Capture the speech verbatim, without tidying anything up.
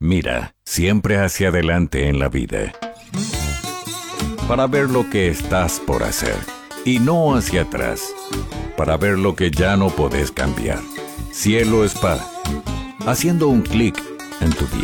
Mira siempre hacia adelante en la vida, para ver lo que estás por hacer, y no hacia atrás, para ver lo que ya no podés cambiar. Cielo Spa, haciendo un clic en tu día.